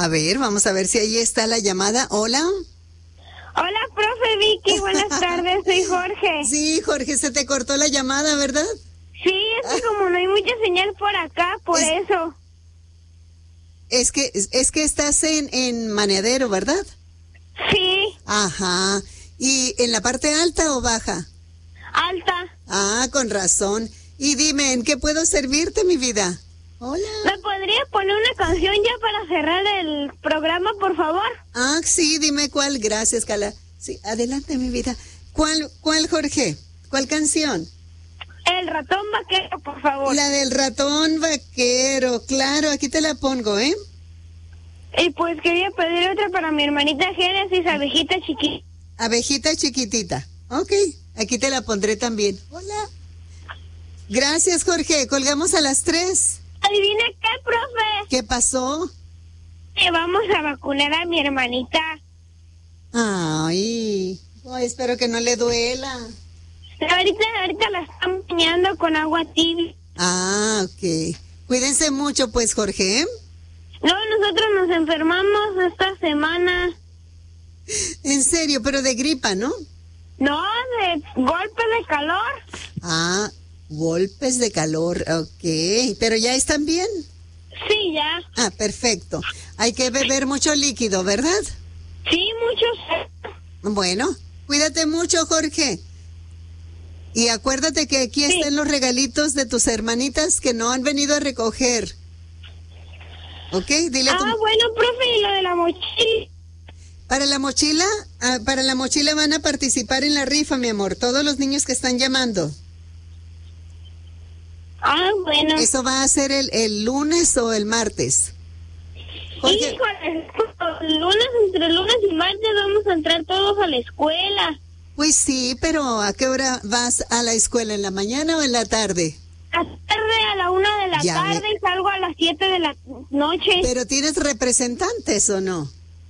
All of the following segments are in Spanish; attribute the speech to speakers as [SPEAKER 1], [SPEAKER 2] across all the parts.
[SPEAKER 1] A ver, vamos a ver si ahí está la llamada. Hola.
[SPEAKER 2] Hola, profe Vicky, buenas tardes, soy Jorge.
[SPEAKER 1] Sí, Jorge, se te cortó la llamada, ¿verdad?
[SPEAKER 2] Sí, es que como no hay mucha señal por acá, por eso.
[SPEAKER 1] Es que estás en Maneadero, ¿verdad?
[SPEAKER 2] Sí,
[SPEAKER 1] Ajá. ¿Y en la parte alta o baja?
[SPEAKER 2] alta.
[SPEAKER 1] Ah, con razón. Y dime, ¿en qué puedo servirte, mi vida? Hola.
[SPEAKER 2] ¿Me podría poner una canción ya para cerrar el programa, por favor?
[SPEAKER 1] Ah, sí, dime cuál. Gracias, Cala. Sí, adelante, mi vida. ¿Cuál, Jorge? ¿Cuál canción?
[SPEAKER 2] El ratón vaquero, por favor.
[SPEAKER 1] La del ratón vaquero. Claro, aquí te la pongo, ¿eh?
[SPEAKER 2] Y pues quería pedir otra para mi hermanita Génesis, abejita chiquita.
[SPEAKER 1] Abejita chiquitita. Ok, aquí te la pondré también. Hola. Gracias, Jorge. Colgamos a las 3.
[SPEAKER 2] ¿Adivina qué, profe?
[SPEAKER 1] ¿Qué pasó?
[SPEAKER 2] Que vamos a vacunar a mi hermanita.
[SPEAKER 1] Ay, espero que no le duela.
[SPEAKER 2] Ahorita la están bañando con agua tibia.
[SPEAKER 1] Ah, ok. Cuídense mucho, pues, Jorge, ¿eh?
[SPEAKER 2] No, nosotros nos enfermamos esta semana.
[SPEAKER 1] En serio, pero de gripa, ¿no?
[SPEAKER 2] No, de golpe de calor.
[SPEAKER 1] Ah, golpes de calor, ok. ¿Pero ya están bien?
[SPEAKER 2] Sí, ya.
[SPEAKER 1] Ah, perfecto. Hay que beber mucho líquido, ¿verdad?
[SPEAKER 2] Sí, muchos.
[SPEAKER 1] Bueno, cuídate mucho, Jorge. Y acuérdate que aquí están los regalitos de tus hermanitas que no han venido a recoger. ¿Ok? Dile a tu...
[SPEAKER 2] Bueno, profe, y lo de la mochila.
[SPEAKER 1] Para la mochila van a participar en la rifa, mi amor. Todos los niños que están llamando.
[SPEAKER 2] Bueno.
[SPEAKER 1] Eso va a ser el lunes o el martes. Jorge.
[SPEAKER 2] Híjole, entre lunes y martes vamos a entrar todos a la escuela.
[SPEAKER 1] Pues sí, pero ¿a qué hora vas a la escuela? ¿En la mañana o en la tarde?
[SPEAKER 2] A tarde a la 1 de la tarde y salgo a las 7 de la noche.
[SPEAKER 1] ¿Pero tienes representantes o no?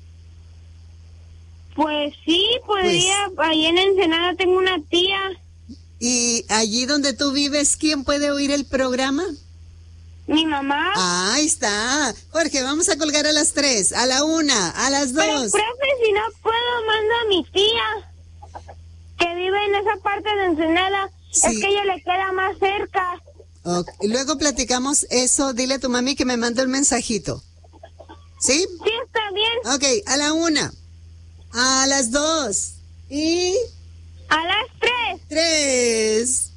[SPEAKER 2] Pues sí, podría. Ahí en Ensenada tengo una tía.
[SPEAKER 1] ¿Y allí donde tú vives, quién puede oír el programa?
[SPEAKER 2] Mi mamá.
[SPEAKER 1] Ahí está. Jorge, vamos a colgar a las 3, a la 1, a las 2.
[SPEAKER 2] Pero, profe, si no puedo, mando a mi tía, que vive en esa parte de Ensenada. Sí. Es que ella le queda más cerca.
[SPEAKER 1] Okay. Luego platicamos eso. Dile a tu mami que me mande un mensajito. ¿Sí?
[SPEAKER 2] Sí, está bien.
[SPEAKER 1] Ok, a la 1, a las 2 y...
[SPEAKER 2] a las 3.
[SPEAKER 1] 3.